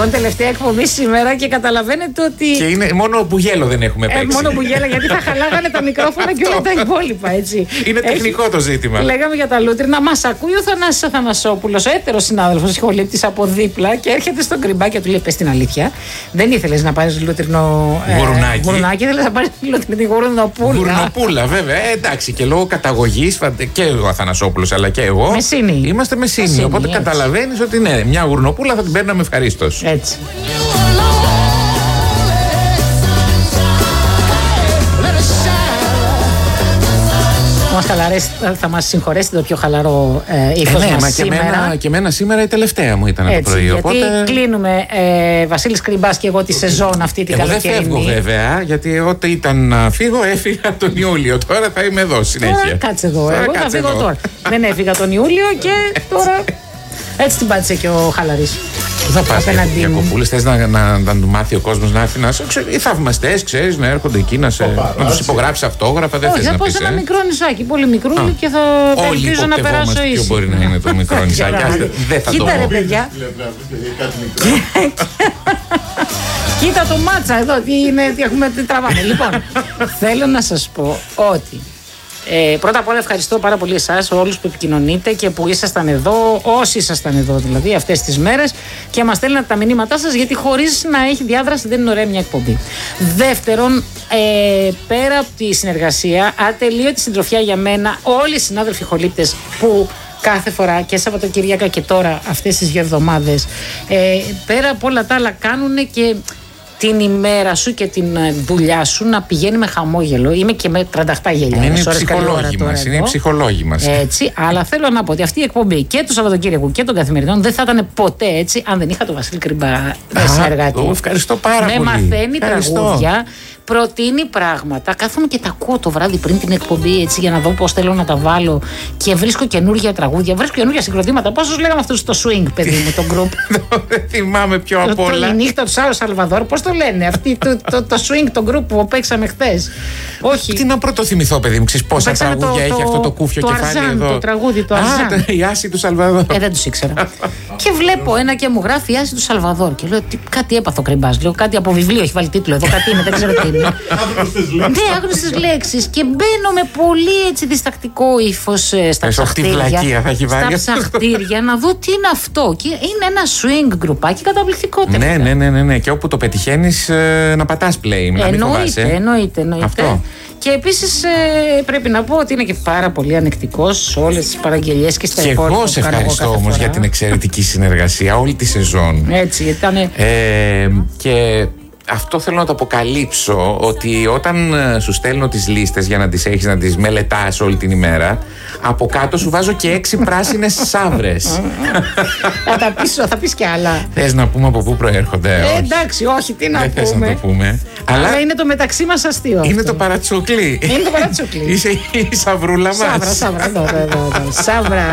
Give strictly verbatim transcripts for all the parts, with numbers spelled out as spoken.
Λοιπόν, τελευταία εκπομπή σήμερα και καταλαβαίνετε ότι. Και είναι μόνο μπουγέλο δεν έχουμε παίξει. Ε, μόνο μπουγέλα, γιατί θα χαλάγανε τα μικρόφωνα και όλα τα υπόλοιπα, έτσι. Είναι τεχνικό το ζήτημα. Λέγαμε για τα λούτρινα. Μας ακούει ο Θανάσης Αθανασόπουλος, ο έτερος συνάδελφος σχολήπτης από δίπλα και έρχεται στον κρυμπά και του λέει: πες την αλήθεια. Δεν ήθελες να πάρεις λούτρινο γουρνάκι. Γουρνάκι, ήθελες να πάρεις λούτρινη γουρνοπούλα. Γουρνοπούλα, βέβαια. Ε, εντάξει, και λόγω καταγωγής και ο Αθανασόπουλος αλλά και εγώ. Μεσίνη. Είμαστε μεσίνοι. Οπότε καταλαβαίνεις ότι ναι, μια γουρνοπούλα θα την παίρναμε ευχαρίστως. Έτσι. Μας χαλαρέσει, θα μας συγχωρέσετε το πιο χαλαρό ε, ύφος ε, ναι, μας μα σήμερα. Και εμένα, και εμένα σήμερα η τελευταία μου ήταν. Έτσι, το πρωί. Γιατί οπότε... κλείνουμε ε, Βασίλης Κρυμπάς και εγώ τη σεζόν αυτή την καλοκαιρινή. Εγώ δεν φεύγω βέβαια, γιατί όταν ήταν να φύγω έφυγα τον Ιούλιο. Τώρα θα είμαι εδώ συνέχεια. Τώρα κάτσε εδώ, τώρα εγώ κάτσε θα φύγω εδώ. τώρα. Δεν έφυγα τον Ιούλιο και τώρα έτσι την πάτησε και ο Χαλαρής. Πού θα πας για κοπούλες, θες να, να, να του μάθει ο κόσμος να έρθει να σε οι θαυμαστές, ξέρεις, να έρχονται εκεί να, σε, να τους υπογράψει αυτόγραφα, δεν θες να πεις. Όχι, θα πω σε ένα μικρό νησάκι, πολύ μικρούλι και θα ελπίζω να περάσω ήσυχα. Ποιο μπορεί να είναι το μικρό νησάκι, δεν θα το πω. Κοίτα ρε παιδιά. Κοίτα το μάτσα εδώ, τι είναι, τι έχουμε, τι τραβάμε. Λοιπόν, θέλω να σας πω ότι Ε, πρώτα απ' όλα ευχαριστώ πάρα πολύ εσάς, όλους που επικοινωνείτε και που ήσασταν εδώ, όσοι ήσασταν εδώ δηλαδή αυτές τις μέρες και μας στέλνετε τα μηνύματά σας, γιατί χωρίς να έχει διάδραση δεν είναι ωραία μια εκπομπή. Δεύτερον, ε, πέρα από τη συνεργασία, ατελείωτη συντροφιά για μένα όλοι οι συνάδελφοι χολύπτες που κάθε φορά και Σαββατοκυριακά και τώρα αυτές τις δύο εβδομάδες, ε, πέρα από όλα τα άλλα κάνουν και την ημέρα σου και την δουλειά σου να πηγαίνει με χαμόγελο. Είμαι και με τριάντα οκτώ γέλια. Είναι οι ψυχολόγοι μας. Είναι οι ψυχολόγοι μας. Έτσι, αλλά θέλω να πω ότι αυτή η εκπομπή και του Σαββατοκύριακου και των καθημερινών δεν θα ήταν ποτέ έτσι αν δεν είχα τον Βασίλη Κρυμπά συνεργάτη. Ευχαριστώ πάρα με πολύ. Με μαθαίνει ευχαριστώ. τραγούδια, προτείνει πράγματα. Κάθομαι και τα ακούω το βράδυ πριν την εκπομπή έτσι για να δω πώς θέλω να τα βάλω και βρίσκω καινούργια τραγούδια, βρίσκω καινούργια συγκροτήματα. Πώς λέγαμε αυτούς στο swing, παιδί μου, το group. Δεν θυμάμαι πιο απ' όλα. Η νύχτα του Σάου Σαλβαδόρ, πώς το λένε, αυτή το, το, το swing, το group που παίξαμε χθες. Όχι. Τι να πρωτοθυμηθώ, παιδί μου, ξέρεις πόσα τραγούδια το, έχει το, αυτό το κούφιο το κεφάλι Αρζάν, εδώ. Το τραγούδι του Αρζάν. Α, η Άση του Σαλβαδόρ. Ε, δεν τους ήξερα. Και βλέπω ένα και μου γράφει η Άση του Σαλβαδόρ και λέω τι, κάτι έπαθω Κρυμπάς. Λέω κάτι από βιβλίο, έχει βάλει τίτλο εδώ, κάτι είναι, δεν ξέρω τι είναι. Ναι, άγνωστες λέξεις. Και μπαίνω με πολύ έτσι διστακτικό ύφος ε, στα ψαχτήρια. Στα ψαχτήρια να δω τι είναι αυτό. Και είναι ένα swing γκρουπάκι καταπληκτικό. Ναι, ναι, ναι, ναι, ναι. Και όπου το πετυχαίνεις ε, να πατάς play. Να εννοείται, εννοείται, εννοείται. Αυτό. Και επίσης ε, πρέπει να πω ότι είναι και πάρα πολύ ανεκτικός σε όλες τις παραγγελίες και στα και υπόλοιπα. Και εγώ σε ευχαριστώ όμως για την εξαιρετική συνεργασία όλη τη σεζόν. Έτσι, ήταν. Ε, και αυτό θέλω να το αποκαλύψω, ότι όταν σου στέλνω τις λίστες για να τις έχεις, να τις μελετάς όλη την ημέρα, από κάτω σου βάζω και έξι πράσινες σαύρες. Θα τα πεις, θα πεις και άλλα. Θες να πούμε από πού προέρχονται? Ε, εντάξει, όχι, τι να Δεν πούμε. θες να το πούμε. Αλλά, Αλλά είναι το μεταξύ μας αστείο. Είναι αυτό. το παρατσούκλι. Είναι το παρατσούκλι. Είσαι η σαυρούλα μας. Σαύρα, σαύρα, εδώ, εδώ, εδώ. Σαύρα.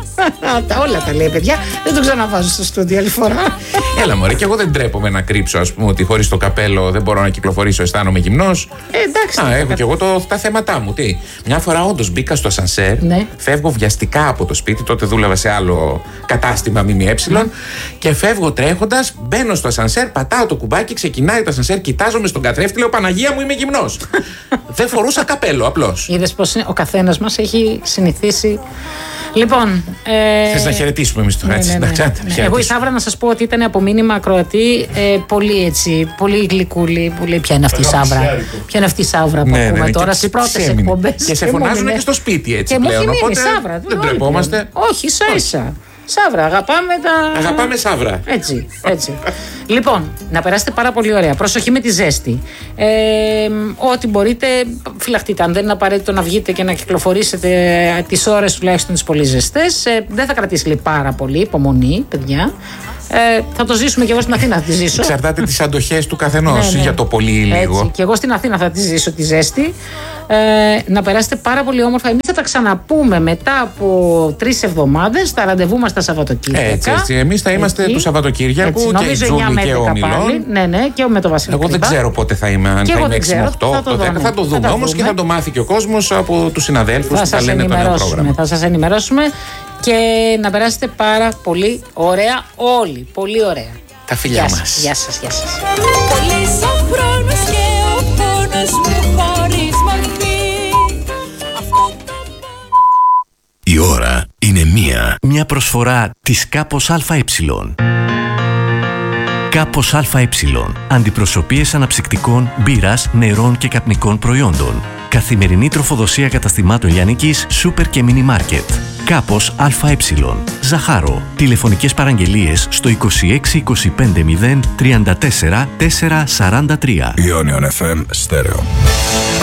Τα όλα τα λέει, παιδιά. Δεν το ξαναβάζω στο στούντιο άλλη φορά. Έλα μωρέ, και εγώ δεν τρέπομαι να κρύψω, ας πούμε, ότι χωρίς το καπέλο δεν μπορώ να κυκλοφορήσω, αισθάνομαι γυμνός. Ε, εντάξει. Α, έχω κι εγώ το, τα θέματά μου. Τι. Μια φορά όντως μπήκα στο ασανσέρ, ναι. Φεύγω βιαστικά από το σπίτι, τότε δούλευα σε άλλο κατάστημα ΜΜΕ mm. και φεύγω τρέχοντας, μπαίνω στο ασανσέρ, πατάω το κουμπάκι, ξεκινάει το ασανσέρ, κοιτάζομαι στον καθρέφτη, λέω Παναγία μου, είμαι γυμνός. Δεν φορούσα καπέλο, απλώς. Είδες πως είναι, ο καθένας μας έχει συνηθίσει. Λοιπόν. Ε... Θες να χαιρετήσουμε εμείς τώρα, έτσι. Ναι, ναι, ναι. Ναι. Εγώ η Σαύρα να σας πω ότι ήταν από μήνυμα ακροατή ε, πολύ έτσι, πολύ γλυκούλη. Που λέει ποια είναι αυτή η Σαύρα. Ποια είναι αυτή η Σαύρα που ναι, ακούμε ναι, τώρα στις πρώτες εκπομπές. Και σε φωνάζουν και στο σπίτι έτσι και πλέον. Και μου οπότε έχει Σαύρα. Δεν τρεπόμαστε. Όχι, ίσα ίσα. Σαύρα, αγαπάμε τα. Αγαπάμε Σαύρα. Έτσι, έτσι. Λοιπόν, να περάσετε πάρα πολύ ωραία. Προσοχή με τη ζέστη. Ε, ό,τι μπορείτε, φυλαχτείτε. Αν δεν είναι απαραίτητο να βγείτε και να κυκλοφορήσετε τις ώρες τουλάχιστον τις πολύ ζεστές, ε, δεν θα κρατήσει λέει, πάρα πολύ. Υπομονή, παιδιά. Ε, θα το ζήσουμε και εγώ στην Αθήνα θα τη ζήσω. Εξαρτάται τις αντοχές του καθενός, ναι, ναι. Για το πολύ ή λίγο. Έτσι, και εγώ στην Αθήνα θα τη ζήσω τη ζέστη. Ε, να περάσετε πάρα πολύ όμορφα. Εμείς θα τα ξαναπούμε μετά από τρεις εβδομάδες. Τα ραντεβού μας τα Σαββατοκύριακα. Έτσι, έτσι. Εμείς θα είμαστε του Σαββατοκύριακου και η Τζούλη και ο Μιλών. Ναι, ναι, και με το Βασίλη. Εγώ δεν ξέρω πότε θα είμαι, αν θα είμαι έξι με οκτώ. Θα το, θα το δούμε όμως και θα το μάθει και ο κόσμος από τους συναδέλφους που θα λένε το νέο πρόγραμμα. Θα σας ενημερώσουμε και να περάσετε πάρα πολύ ωραία όλοι. Πολύ ωραία. Τα φιλιά Γεια σας, μας. γεια σας, γεια σας. Πολύς ο χρόνος και ο πόνος μου χωρίς μορφή. Αυτό το... Η ώρα είναι μία. Μια προσφορά της Κάπος ΑΕ. Κάπος ΑΕ. Αντιπροσωπείες αναψυκτικών, μπύρας, νερών και καπνικών προϊόντων. Καθημερινή τροφοδοσία καταστημάτων λιανικής, σούπερ και μίνι μάρκετ. Κάπος ΑΕ. Ζαχάρο. Τηλεφωνικές παραγγελίες στο είκοσι έξι είκοσι πέντε μηδέν τριάντα τέσσερα τετρακόσια σαράντα τρία. Ionion εφ εμ Stereo.